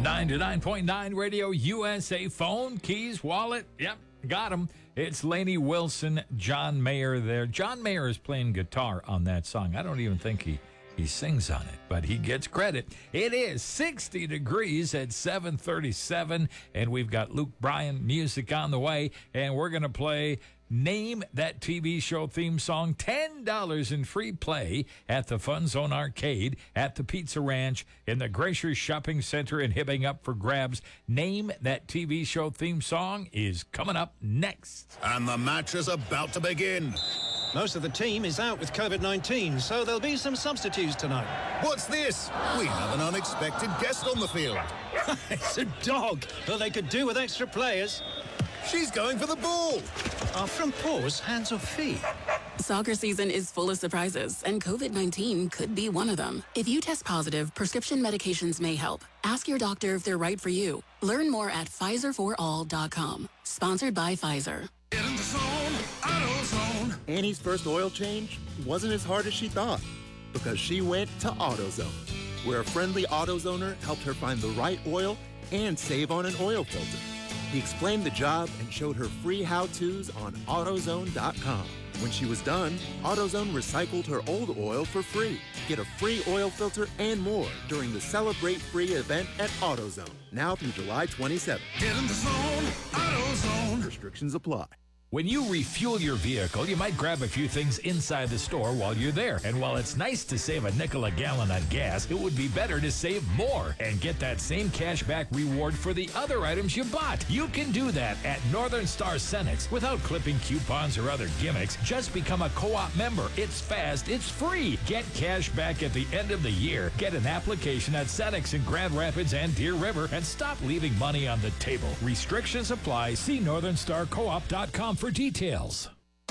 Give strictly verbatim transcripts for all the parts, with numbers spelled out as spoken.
nine to nine point nine Radio U S A. Phone, keys, wallet. Yep, got them. It's Lainey Wilson, John Mayer there. John Mayer is playing guitar on that song. I don't even think he, he sings on it, but he gets credit. It is sixty degrees at seven thirty-seven, and we've got Luke Bryan music on the way, and we're going to play Name That T V Show theme song. ten dollars in free play at the Fun Zone Arcade at the Pizza Ranch in the Gracious Shopping Center in Hibbing, up for grabs. Name That T V Show theme song is coming up next. And the match is about to begin. Most of the team is out with covid nineteen, so there'll be some substitutes tonight. What's this? We have an unexpected guest on the field. It's a dog. Well, they could do with extra players. She's going for the ball. Are front paws hands or feet? Soccer season is full of surprises, and covid nineteen could be one of them. If you test positive, prescription medications may help. Ask your doctor if they're right for you. Learn more at Pfizer for all dot com. Sponsored by Pfizer. Get in the zone, AutoZone. Annie's first oil change wasn't as hard as she thought because she went to AutoZone, where a friendly AutoZoner helped her find the right oil and save on an oil filter. He explained the job and showed her free how-tos on AutoZone dot com. When she was done, AutoZone recycled her old oil for free. Get a free oil filter and more during the Celebrate Free event at AutoZone, now through July twenty-seventh. Get in the zone, AutoZone. Restrictions apply. When you refuel your vehicle, you might grab a few things inside the store while you're there. And while it's nice to save a nickel a gallon on gas, it would be better to save more and get that same cash back reward for the other items you bought. You can do that at Northern Star Cenex without clipping coupons or other gimmicks. Just become a co-op member. It's fast. It's free. Get cash back at the end of the year. Get an application at Cenex in Grand Rapids and Deer River and stop leaving money on the table. Restrictions apply. See northern star co op dot com for details.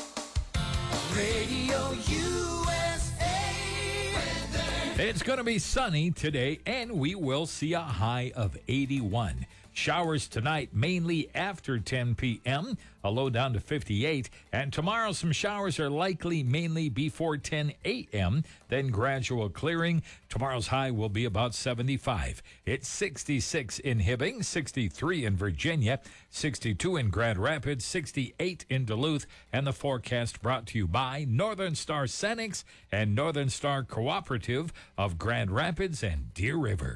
Radio U S A. It's going to be sunny today, and we will see a high of eighty-one. Showers tonight, mainly after ten p.m., a low down to fifty-eight. And tomorrow, some showers are likely mainly before ten a.m., then gradual clearing. Tomorrow's high will be about seventy-five. It's sixty-six in Hibbing, sixty-three in Virginia, sixty-two in Grand Rapids, sixty-eight in Duluth. And the forecast brought to you by Northern Star Cenex and Northern Star Cooperative of Grand Rapids and Deer River.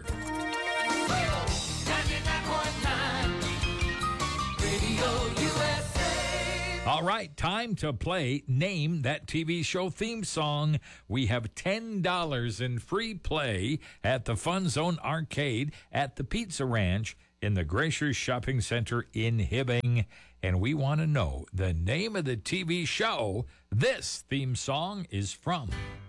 All right, time to play Name That T V Show theme song. We have ten dollars in free play at the Fun Zone Arcade at the Pizza Ranch in the Gracious Shopping Center in Hibbing. And we want to know the name of the T V show this theme song is from.